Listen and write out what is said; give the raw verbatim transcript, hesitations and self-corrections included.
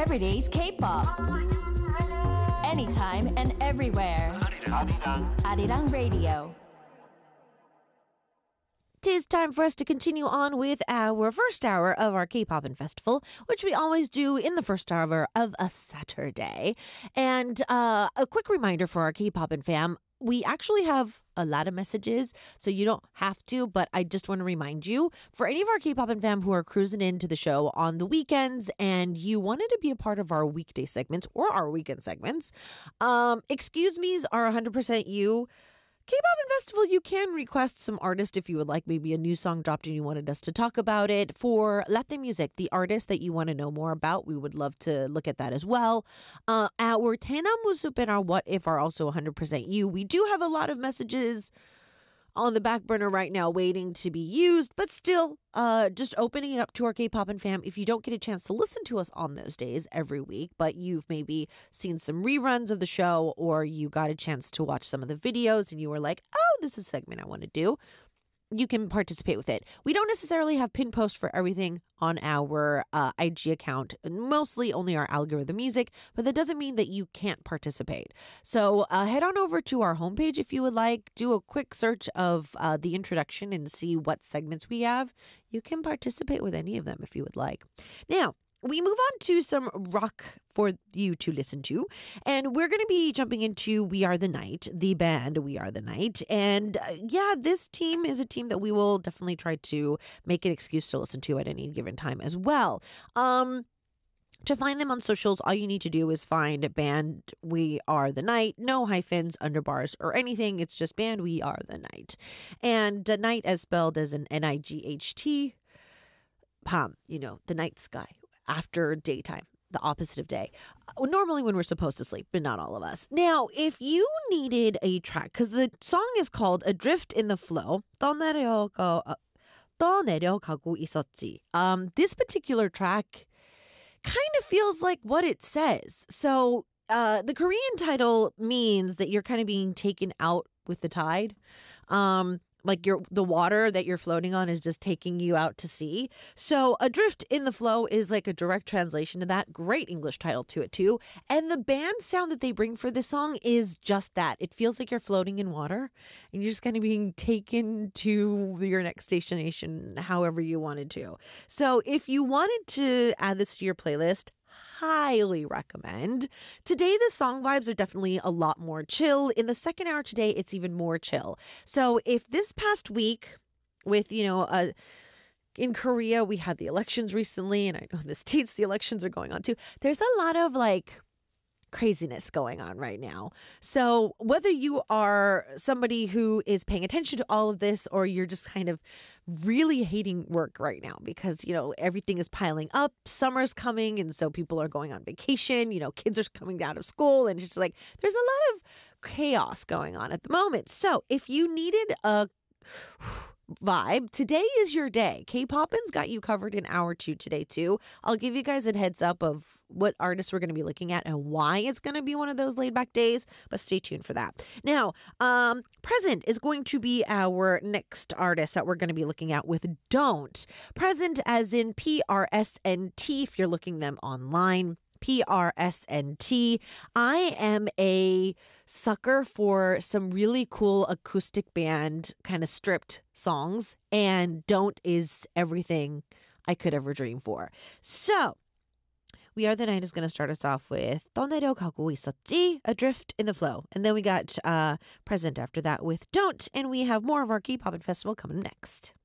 Everyday's K-pop. Anytime and everywhere. Arirang Radio. Tis time for us to continue on with our first hour of our K-Poppin' Festival, which we always do in the first hour of a Saturday. And uh, a quick reminder for our K-Poppin' fam, we actually have a lot of messages, so you don't have to, but I just want to remind you, for any of our K-Poppin' fam who are cruising into the show on the weekends and you wanted to be a part of our weekday segments or our weekend segments, um, excuse me's are one hundred percent you. K-Poppin' Festival, you can request some artists if you would like maybe a new song dropped and you wanted us to talk about it. For Latin music, the artist that you want to know more about, we would love to look at that as well. Uh, our Tenamu Soup and our What If are also one hundred percent you. We do have a lot of messages on the back burner right now waiting to be used, but still uh, just opening it up to our K-Poppin' fam. If you don't get a chance to listen to us on those days every week, but you've maybe seen some reruns of the show or you got a chance to watch some of the videos and you were like, oh, this is a segment I want to do, you can participate with it. We don't necessarily have pin posts for everything on our uh, I G account, mostly only our algorithm music, but that doesn't mean that you can't participate. So uh, head on over to our homepage if you would like, do a quick search of uh, the introduction and see what segments we have. You can participate with any of them if you would like. Now, we move on to some rock for you to listen to. And we're going to be jumping into We Are the Night, the band We Are the Night. And uh, yeah, this team is a team that we will definitely try to make an excuse to listen to at any given time as well. Um, to find them on socials, all you need to do is find band We Are the Night, no hyphens, underbars, or anything. It's just band We Are the Night. And uh, night as spelled as an N I G H T. Pam, you know, the night sky. After daytime, the opposite of day. Uh, normally when we're supposed to sleep, but not all of us. Now, if you needed a track, because the song is called Adrift in the Flow, 떠내려가, 떠내려가고 있었지. Um, this particular track kind of feels like what it says. So uh, the Korean title means that you're kind of being taken out with the tide. Um, Like your the water that you're floating on is just taking you out to sea. So Adrift in the Flow is like a direct translation to that. Great English title to it too. And the band sound that they bring for this song is just that. It feels like you're floating in water and you're just kind of being taken to your next destination however you wanted to. So if you wanted to add this to your playlist, highly recommend. Today, the song vibes are definitely a lot more chill. In the second hour today, it's even more chill. So if this past week with, you know, uh, in Korea, we had the elections recently, and I know in the States, the elections are going on too. There's a lot of like craziness going on right now. So whether you are somebody who is paying attention to all of this or you're just kind of really hating work right now because, you know, everything is piling up, summer's coming, and so people are going on vacation, you know, kids are coming out of school, and it's just like there's a lot of chaos going on at the moment. So if you needed a vibe, today is your day. K-Poppin's got you covered in hour two today too. I'll give you guys a heads up of what artists we're going to be looking at and why it's going to be one of those laid back days, but stay tuned for that. Now, um, Present is going to be our next artist that we're going to be looking at with Don't. Present as in P R S N T if you're looking them online. P R S N T. I am a sucker for some really cool acoustic band kind of stripped songs, and Don't is everything I could ever dream for. So, We Are the Night is going to start us off with 떠내려가고 있었지, Adrift in the Flow. And then we got uh, Present after that with Don't, and we have more of our K-Poppin' Festival coming next.